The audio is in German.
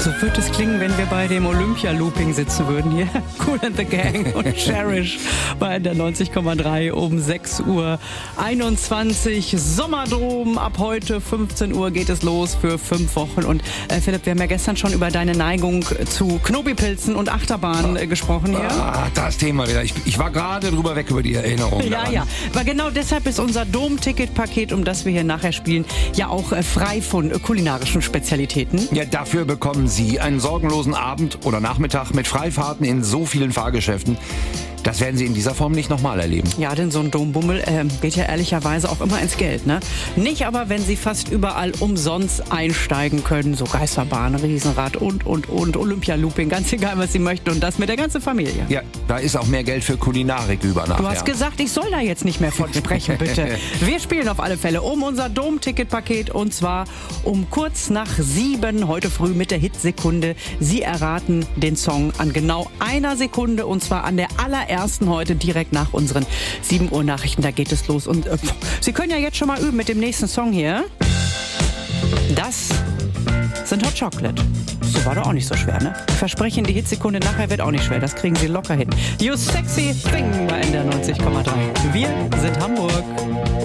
So wird es klingen, wenn wir bei dem Olympia-Looping sitzen würden hier. Kool and the Gang und Cherish bei der 90,3 um 6:21 Uhr. Sommerdom, ab heute 15 Uhr geht es los für 5 Wochen. Und Philipp, wir haben ja gestern schon über deine Neigung zu Knobipilzen und Achterbahnen gesprochen hier. Das Thema wieder. Ich war gerade drüber weg über die Erinnerung. Ja. Aber genau deshalb ist unser Dom-Ticket-Paket, um das wir hier nachher spielen, ja auch frei von kulinarischen Spezialitäten. Ja, dafür bekommen Sie einen sorgenlosen Abend oder Nachmittag mit Freifahrten in so vielen Fahrgeschäften. Das werden Sie in dieser Form nicht nochmal erleben. Ja, denn so ein Dombummel geht ja ehrlicherweise auch immer ins Geld, ne? Nicht aber, wenn Sie fast überall umsonst einsteigen können. So Geisterbahn, Riesenrad und Olympia-Looping, ganz egal, was Sie möchten. Und das mit der ganzen Familie. Ja, da ist auch mehr Geld für Kulinarik über nachher. Du hast gesagt, ich soll da jetzt nicht mehr von sprechen, bitte. Wir spielen auf alle Fälle um unser Dom-Ticket-Paket und zwar um kurz nach 7 heute früh mit der Hitsekunde. Sie erraten den Song an genau einer Sekunde und zwar an der allerersten heute direkt nach unseren 7 Uhr Nachrichten. Da geht es los und Sie können ja jetzt schon mal üben mit dem nächsten Song hier. Das sind Hot Chocolate. So war doch auch nicht so schwer, ne? Ich verspreche Ihnen, die Hitsekunde nachher wird auch nicht schwer. Das kriegen Sie locker hin. You Sexy Thing bei NDR 90,3. Wir sind Hamburg.